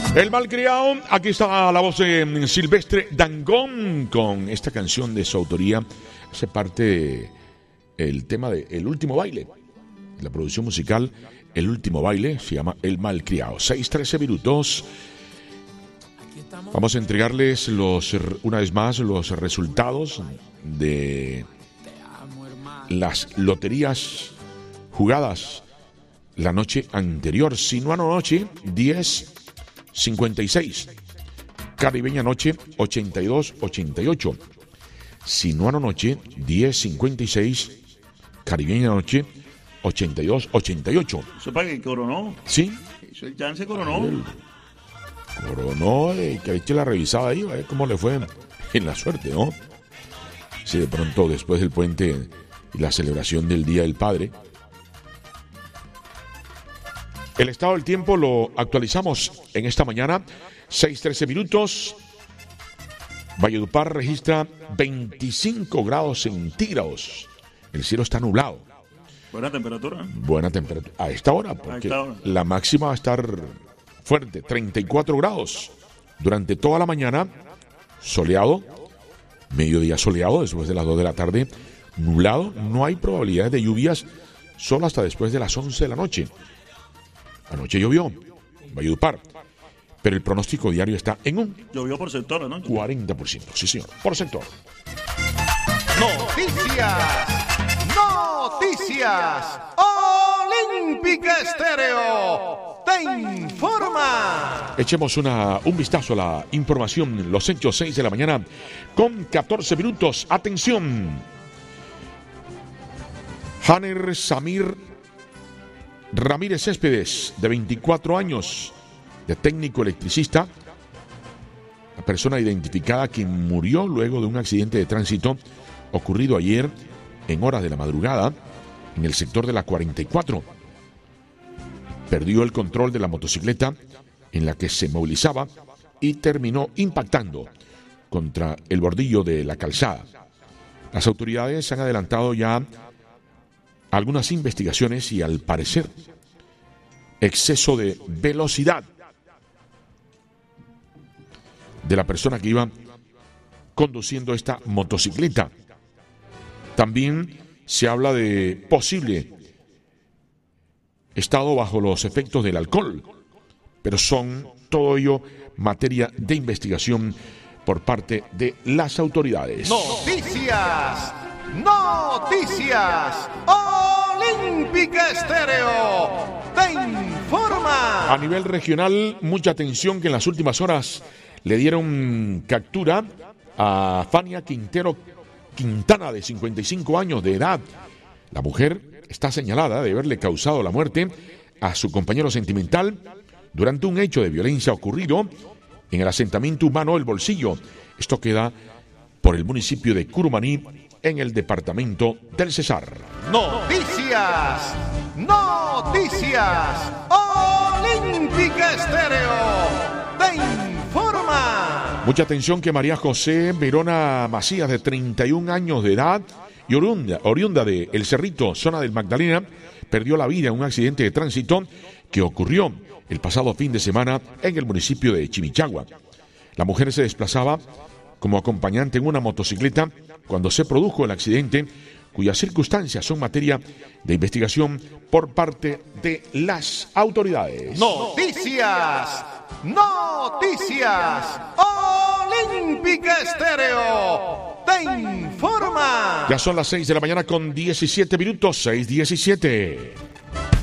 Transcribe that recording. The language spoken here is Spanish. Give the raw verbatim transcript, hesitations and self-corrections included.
El malcriado, aquí está la voz de Silvestre Dangond con esta canción de su autoría. Hace parte del tema de El Último Baile. La producción musical El Último Baile se llama El Malcriado. seis trece minutos. Vamos a entregarles los, una vez más los resultados de las loterías jugadas la noche anterior. Sinuano Noche, diez cincuenta y seis. Caribeña Noche, ochenta y dos ochenta y ocho. Sinuano Noche, diez cincuenta y seis. Caribeña Noche, ochenta y dos ochenta y ocho. ¿Eso para que coronó? Sí. Eso el chance coronó. El coronó, eh, que eche la revisada ahí, a ver cómo le fue en la suerte, ¿no? Si de pronto después del puente y la celebración del Día del Padre. El estado del tiempo lo actualizamos en esta mañana, seis trece minutos. Valledupar registra veinticinco grados centígrados. El cielo está nublado. Buena temperatura. Buena temperatura. A esta hora, porque esta hora. La máxima va a estar fuerte, treinta y cuatro grados. Durante toda la mañana, soleado. Mediodía soleado, después de las dos de la tarde, nublado. No hay probabilidades de lluvias, solo hasta después de las once de la noche. Anoche llovió, Valledupar, pero el pronóstico diario está en un... Llovió por sector, ¿no? cuarenta por ciento, sí señor, por sector. Noticias, noticias, Olímpica Estéreo te informa. Echemos una, un vistazo a la información, los hechos, seis de la mañana con catorce minutos, atención. Hanner Samir Ramírez Céspedes, de veinticuatro años, de técnico electricista, la persona identificada que murió luego de un accidente de tránsito ocurrido ayer en horas de la madrugada en el sector de la cuarenta y cuatro. Perdió el control de la motocicleta en la que se movilizaba y terminó impactando contra el bordillo de la calzada. Las autoridades han adelantado ya algunas investigaciones y al parecer exceso de velocidad de la persona que iba conduciendo esta motocicleta. También se habla de posible estado bajo los efectos del alcohol, pero son todo ello materia de investigación por parte de las autoridades. Noticias, noticias, Olímpica Estéreo te informa. A nivel regional, mucha atención que en las últimas horas le dieron captura a Fania Quintero Quintana, de cincuenta y cinco años de edad. La mujer está señalada de haberle causado la muerte a su compañero sentimental durante un hecho de violencia ocurrido en el asentamiento humano El Bolsillo. Esto queda por el municipio de Curumaní, en el departamento del Cesar. Noticias, noticias, Olímpica Estéreo te informa. Mucha atención que María José Verona Macías, de treinta y un años de edad y oriunda, oriunda de El Cerrito, zona del Magdalena, perdió la vida en un accidente de tránsito que ocurrió el pasado fin de semana en el municipio de Chimichagua. La mujer se desplazaba como acompañante en una motocicleta cuando se produjo el accidente, cuyas circunstancias son materia de investigación por parte de las autoridades. Noticias, noticias, Olímpica Estéreo te informa. Ya son las seis de la mañana con diecisiete minutos, seis diecisiete.